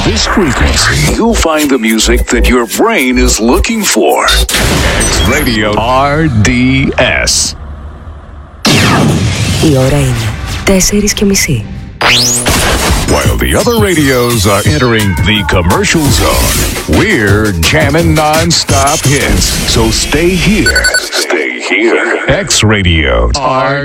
this frequency, you'll find the music that your brain is looking for. X Radio RDS. Η ώρα είναι 4:30. While the other radios are entering the commercial zone, we're jamming non-stop hits. So stay here. Stay here. X Radio RDS.